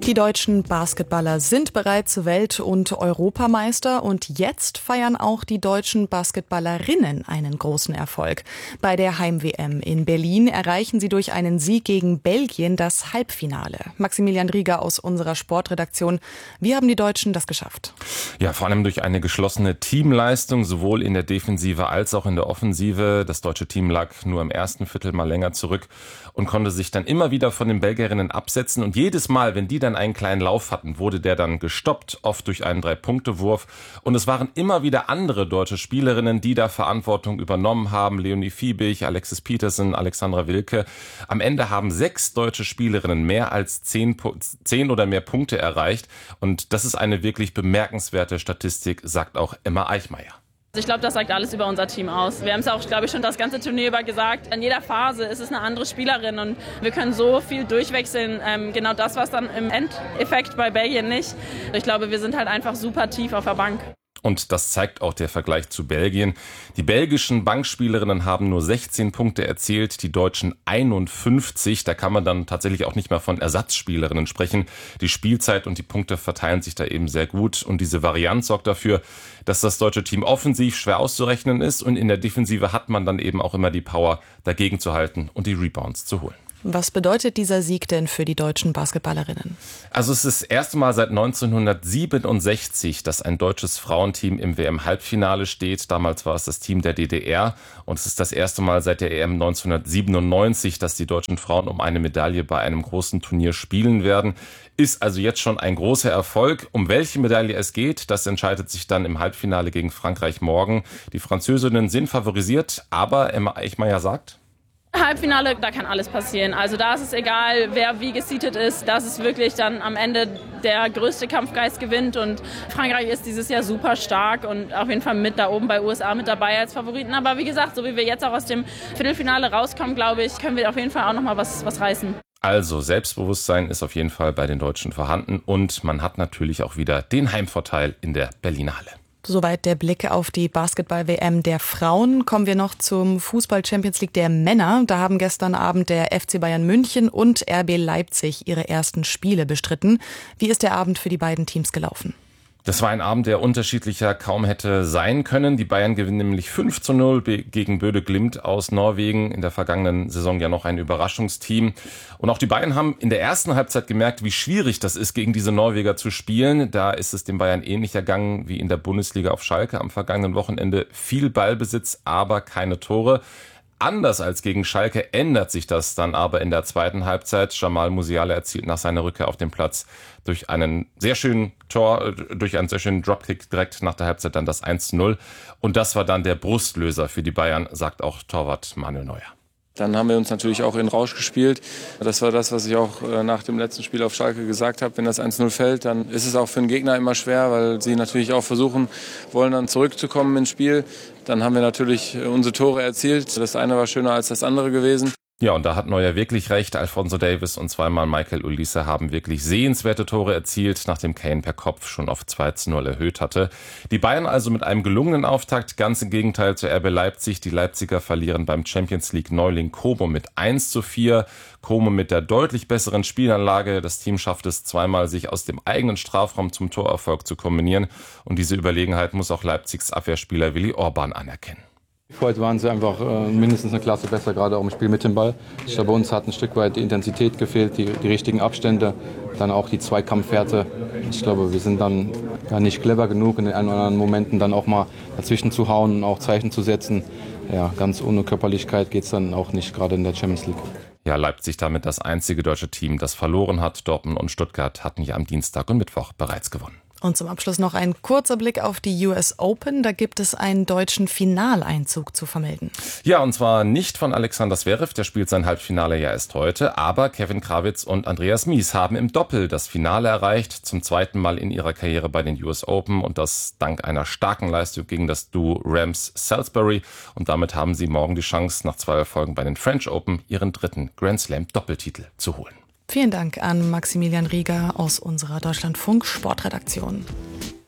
Die deutschen Basketballer sind bereits Welt- und Europameister und jetzt feiern auch die deutschen Basketballerinnen einen großen Erfolg. Bei der Heim-WM in Berlin erreichen sie durch einen Sieg gegen Belgien das Halbfinale. Maximilian Rieger aus unserer Sportredaktion. Wie haben die Deutschen das geschafft? Ja, vor allem durch eine geschlossene Teamleistung, sowohl in der Defensive als auch in der Offensive. Das deutsche Team lag nur im ersten Viertel mal länger zurück und konnte sich dann immer wieder von den Belgierinnen absetzen. Und jedes Mal, wenn die dann einen kleinen Lauf hatten, wurde der dann gestoppt, oft durch einen 3-Punkte-Wurf. Und es waren immer wieder andere deutsche Spielerinnen, die da Verantwortung übernommen haben. Leonie Fiebig, Alexis Petersen, Alexandra Wilke. Am Ende haben 6 deutsche Spielerinnen mehr als 10 oder mehr Punkte erreicht. Und das ist eine wirklich bemerkenswerte Statistik, sagt auch Emma Eichmeier. Ich glaube, das sagt alles über unser Team aus. Wir haben es auch, glaube ich, schon das ganze Turnier über gesagt. In jeder Phase ist es eine andere Spielerin und wir können so viel durchwechseln. Genau das, was dann im Endeffekt bei Belgien nicht. Ich glaube, wir sind halt einfach super tief auf der Bank. Und das zeigt auch der Vergleich zu Belgien. Die belgischen Bankspielerinnen haben nur 16 Punkte erzielt, die deutschen 51. Da kann man dann tatsächlich auch nicht mehr von Ersatzspielerinnen sprechen. Die Spielzeit und die Punkte verteilen sich da eben sehr gut. Und diese Varianz sorgt dafür, dass das deutsche Team offensiv schwer auszurechnen ist. Und in der Defensive hat man dann eben auch immer die Power, dagegen zu halten und die Rebounds zu holen. Was bedeutet dieser Sieg denn für die deutschen Basketballerinnen? Also es ist das erste Mal seit 1967, dass ein deutsches Frauenteam im WM-Halbfinale steht. Damals war es das Team der DDR. Und es ist das erste Mal seit der EM 1997, dass die deutschen Frauen um eine Medaille bei einem großen Turnier spielen werden. Ist also jetzt schon ein großer Erfolg. Um welche Medaille es geht, das entscheidet sich dann im Halbfinale gegen Frankreich morgen. Die Französinnen sind favorisiert, aber Emma Eichmeier sagt: Halbfinale, da kann alles passieren. Also da ist es egal, wer wie geseedet ist. Das ist wirklich dann am Ende der größte Kampfgeist gewinnt. Und Frankreich ist dieses Jahr super stark und auf jeden Fall mit da oben bei USA mit dabei als Favoriten. Aber wie gesagt, so wie wir jetzt auch aus dem Viertelfinale rauskommen, glaube ich, können wir auf jeden Fall auch nochmal was reißen. Also Selbstbewusstsein ist auf jeden Fall bei den Deutschen vorhanden. Und man hat natürlich auch wieder den Heimvorteil in der Berliner Halle. Soweit der Blick auf die Basketball-WM der Frauen. Kommen wir noch zum Fußball-Champions League der Männer. Da haben gestern Abend der FC Bayern München und RB Leipzig ihre ersten Spiele bestritten. Wie ist der Abend für die beiden Teams gelaufen? Das war ein Abend, der unterschiedlicher kaum hätte sein können. Die Bayern gewinnen nämlich 5-0 gegen Bøde Glimt aus Norwegen. In der vergangenen Saison ja noch ein Überraschungsteam. Und auch die Bayern haben in der ersten Halbzeit gemerkt, wie schwierig das ist, gegen diese Norweger zu spielen. Da ist es den Bayern ähnlich ergangen wie in der Bundesliga auf Schalke am vergangenen Wochenende. Viel Ballbesitz, aber keine Tore. Anders als gegen Schalke ändert sich das dann aber in der zweiten Halbzeit. Jamal Musiala erzielt nach seiner Rückkehr auf den Platz durch einen sehr schönen Dropkick direkt nach der Halbzeit dann das 1-0. Und das war dann der Brustlöser für die Bayern, sagt auch Torwart Manuel Neuer. Dann haben wir uns natürlich auch in Rausch gespielt. Das war das, was ich auch nach dem letzten Spiel auf Schalke gesagt habe. Wenn das 1-0 fällt, dann ist es auch für den Gegner immer schwer, weil sie natürlich auch versuchen wollen, dann zurückzukommen ins Spiel. Dann haben wir natürlich unsere Tore erzielt. Das eine war schöner als das andere gewesen. Ja, und da hat Neuer wirklich recht. Alphonso Davies und zweimal Michael Olise haben wirklich sehenswerte Tore erzielt, nachdem Kane per Kopf schon auf 2-0 erhöht hatte. Die Bayern also mit einem gelungenen Auftakt, ganz im Gegenteil zu RB Leipzig. Die Leipziger verlieren beim Champions League Neuling Como mit 1-4. Como mit der deutlich besseren Spielanlage. Das Team schafft es zweimal, sich aus dem eigenen Strafraum zum Torerfolg zu kombinieren. Und diese Überlegenheit muss auch Leipzigs Abwehrspieler Willi Orban anerkennen. Heute waren sie einfach mindestens eine Klasse besser, gerade auch im Spiel mit dem Ball. Ich glaube, bei uns hat ein Stück weit die Intensität gefehlt, die richtigen Abstände, dann auch die Zweikampfwerte. Ich glaube, wir sind dann gar nicht clever genug, in den ein oder anderen Momenten dann auch mal dazwischen zu hauen und auch Zeichen zu setzen. Ja, ganz ohne Körperlichkeit geht es dann auch nicht, gerade in der Champions League. Ja, Leipzig damit das einzige deutsche Team, das verloren hat. Dortmund und Stuttgart hatten ja am Dienstag und Mittwoch bereits gewonnen. Und zum Abschluss noch ein kurzer Blick auf die US Open. Da gibt es einen deutschen Finaleinzug zu vermelden. Ja, und zwar nicht von Alexander Zverev, der spielt sein Halbfinale ja erst heute, aber Kevin Krawitz und Andreas Mies haben im Doppel das Finale erreicht, zum zweiten Mal in ihrer Karriere bei den US Open und das dank einer starken Leistung gegen das Duo Rams-Salisbury. Und damit haben sie morgen die Chance, nach 2 Erfolgen bei den French Open ihren dritten Grand Slam Doppeltitel zu holen. Vielen Dank an Maximilian Rieger aus unserer Deutschlandfunk Sportredaktion.